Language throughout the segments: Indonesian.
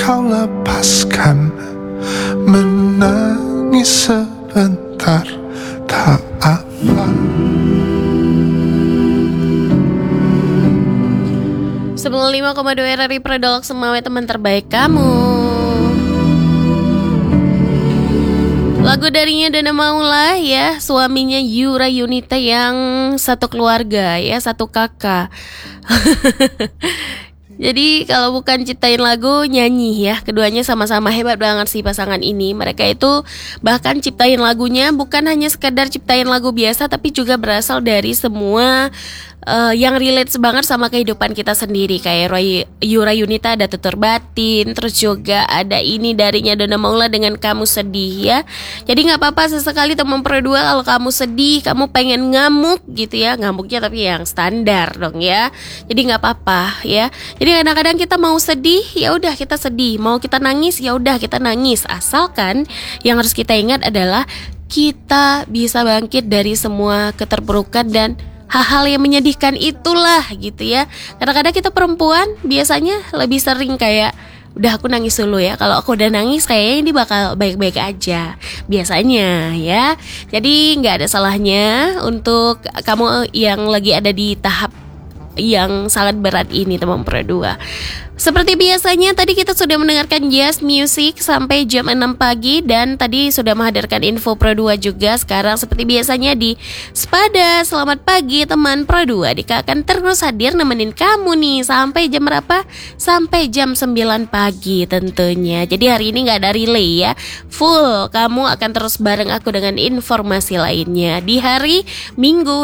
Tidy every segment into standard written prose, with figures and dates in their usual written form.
kau lepaskan. Menangis sebentar tak apa. 95,2 RRI Prodolog Semawe, teman terbaik kamu. Lagu darinya Dana Maula ya, suaminya Yura Yunita yang satu keluarga ya, satu kakak. Jadi kalau bukan ciptain lagu, nyanyi ya. Keduanya sama-sama hebat banget sih pasangan ini. Mereka itu bahkan ciptain lagunya bukan hanya sekedar ciptain lagu biasa, tapi juga berasal dari semua yang relate banget sama kehidupan kita sendiri. Kayak Yura Yunita ada Tutur Batin, terus juga ada ini darinya Dana Maula dengan Kamu Sedih ya. Jadi gak apa-apa sesekali teman berdua kalau kamu sedih, kamu pengen ngamuk gitu ya. Ngamuknya tapi yang standar dong ya. Jadi gak apa-apa ya. Jadi kadang-kadang kita mau sedih, ya udah kita sedih. Mau kita nangis, ya udah kita nangis. Asalkan yang harus kita ingat adalah kita bisa bangkit dari semua keterpurukan dan hal-hal yang menyedihkan itulah gitu ya. Kadang-kadang kita perempuan biasanya lebih sering kayak, udah aku nangis dulu ya. Kalau aku udah nangis kayaknya ini bakal baik-baik aja biasanya ya. Jadi gak ada salahnya untuk kamu yang lagi ada di tahap yang sangat berat ini teman berdua. Seperti biasanya tadi kita sudah mendengarkan jazz music sampai jam 6 pagi. Dan tadi sudah menghadirkan info Pro 2 juga. Sekarang seperti biasanya di Sepada Selamat Pagi teman Pro 2, Dika akan terus hadir nemenin kamu nih sampai jam berapa? Sampai jam 9 pagi tentunya. Jadi hari ini gak ada relay ya, full kamu akan terus bareng aku dengan informasi lainnya di hari Minggu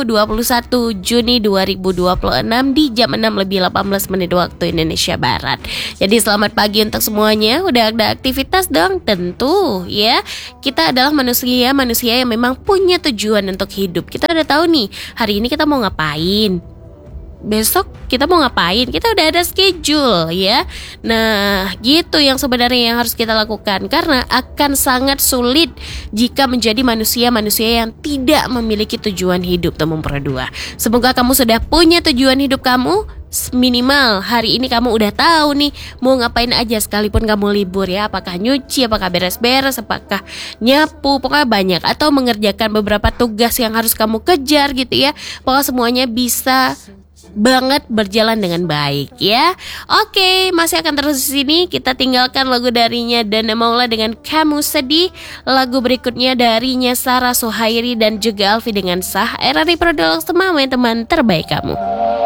21 Juni 2026 di jam 6 lebih 18 menit waktu Indonesia Barat. Jadi selamat pagi untuk semuanya. Udah ada aktivitas dong tentu ya. Kita adalah manusia yang memang punya tujuan untuk hidup. Kita udah tahu nih hari ini kita mau ngapain, besok kita mau ngapain, kita udah ada schedule ya. Nah gitu yang sebenarnya yang harus kita lakukan. Karena akan sangat sulit jika menjadi manusia yang tidak memiliki tujuan hidup teman berdua. Semoga kamu sudah punya tujuan hidup kamu. Minimal hari ini kamu udah tahu nih mau ngapain aja sekalipun kamu libur ya. Apakah nyuci, apakah beres-beres, apakah nyapu, pokoknya banyak. Atau mengerjakan beberapa tugas yang harus kamu kejar gitu ya. Pokoknya semuanya bisa banget berjalan dengan baik ya. Oke, masih akan terus di sini. Kita tinggalkan lagu darinya Dana Maula dengan Kamu Sedih. Lagu berikutnya darinya Sarah Suhairi dan juga Alfi dengan Sah. RRI Prodolog Semawe, teman terbaik kamu.